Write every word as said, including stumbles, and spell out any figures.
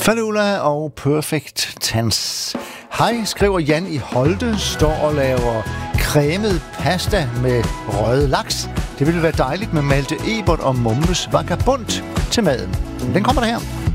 Falula og Perfect Tense. Hej, skriver Jan i Holte, står og laver cremet pasta med røget laks. Det ville være dejligt med Malte Ebert og Mumles Vagabond til maden. Den kommer der her.